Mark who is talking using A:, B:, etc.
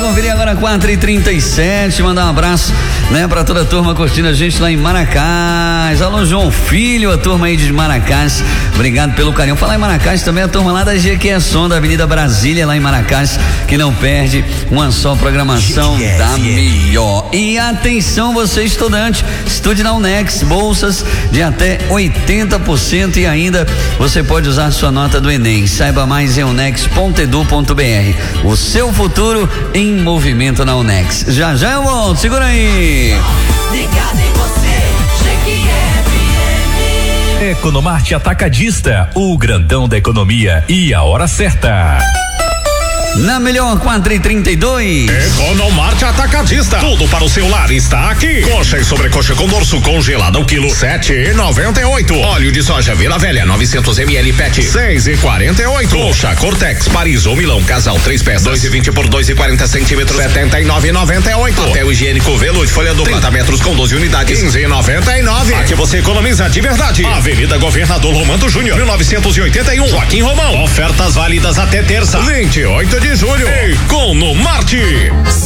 A: conferir agora 4h37, mandar um abraço, né, pra toda a turma curtindo a gente lá em Maracás. Alô, João Filho, a turma aí de Maracás, obrigado pelo carinho. Falar em Maracás também a turma lá da GQ Som, da Avenida Brasília, lá em Maracás, que não perde uma só programação da melhor. E atenção, você estudante, estude na UNEX, bolsas de até 80% e ainda você pode usar sua nota do Enem. Saiba mais em unex.edu.br. O seu futuro em movimento na UNEX. Já já eu volto, segura aí.
B: Ligado em você, GQFM.
C: Economarte Atacadista, o grandão da economia e a hora certa.
A: Na melhor 4h32.
D: Economarte Atacadista. Tudo para o seu lar está aqui. Coxa e sobrecoxa com dorso congelado ao quilo 7,98. Óleo de soja Vila Velha 900 ml PET 6,48. Coxa Cortex Paris ou Milão Casal 3 peças 2,20 por 2,40 centímetros 79,98. Papel higiênico Velude folha dupla 30 metros com 12 unidades 15,99. Aqui você economiza de verdade. Avenida Governador Romano Júnior 1981. Joaquim Romão. Ofertas válidas até terça 28 de julho. Economarte.